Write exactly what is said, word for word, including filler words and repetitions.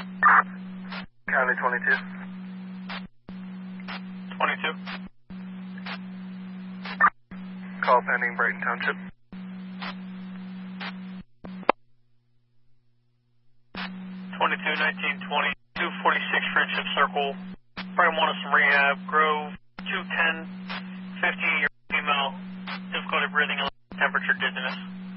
County twenty-two. twenty-two. Call pending Brighton Township. twenty-two, nineteen, twenty, two forty-six Friendship Circle. Probably wanted some rehab. Grove, two ten, fifty, year female. Difficulty breathing, temperature, dizziness.